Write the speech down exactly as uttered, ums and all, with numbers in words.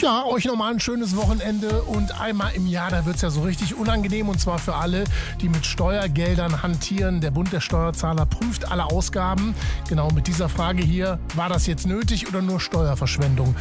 Ja, euch nochmal ein schönes Wochenende und einmal im Jahr, da wird es ja so richtig unangenehm und zwar für alle, die mit Steuergeldern hantieren. Der Bund der Steuerzahler prüft alle Ausgaben. Genau mit dieser Frage hier, war das jetzt nötig oder nur Steuerverschwendung?